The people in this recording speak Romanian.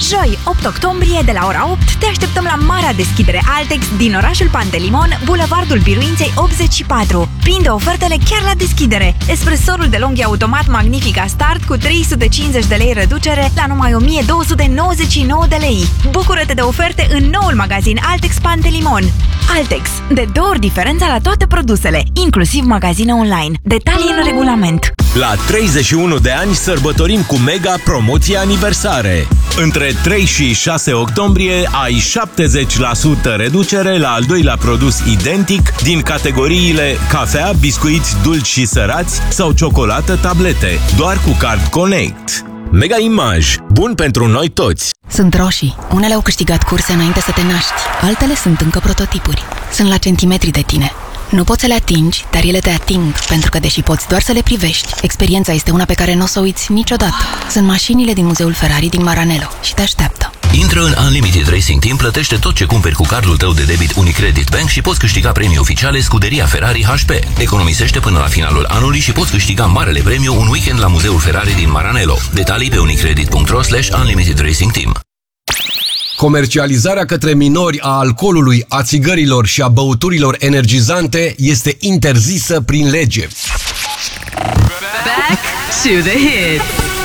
Joi, 8 octombrie, de la ora 8, te așteptăm la marea deschidere Altex din orașul Pantelimon, Bulevardul Biruinței 84. Prinde ofertele chiar la deschidere. Espresorul de longhi automat Magnifica Start cu 350 de lei reducere la numai 1299 de lei. Bucură-te de oferte în noul magazin Altex Pantelimon. Altex, de 2 ori diferența la toate produsele, inclusiv magazine online. Detalii în regulament. La 31 de ani sărbătorim cu mega promoții aniversare. Între 3 și 6 octombrie ai 70% reducere la al doilea produs identic din categoriile cafea, biscuiți dulci și sărați sau ciocolată tablete, doar cu Card Connect. Mega Image, bun pentru noi toți! Sunt roșii. Unele au câștigat curse înainte să te naști, altele sunt încă prototipuri. Sunt la centimetri de tine. Nu poți să le atingi, dar ele te ating, pentru că deși poți doar să le privești, experiența este una pe care nu o să o uiți niciodată. Sunt mașinile din Muzeul Ferrari din Maranello și te așteaptă. Intră în Unlimited Racing Team, plătește tot ce cumperi cu cardul tău de debit Unicredit Bank și poți câștiga premii oficiale Scuderia Ferrari HP. Economisește până la finalul anului și poți câștiga marele premiu un weekend la Muzeul Ferrari din Maranello. Detalii pe unicredit.ro/Unlimited Racing Team. Comercializarea către minori a alcoolului, a țigărilor și a băuturilor energizante este interzisă prin lege. Back to the hits.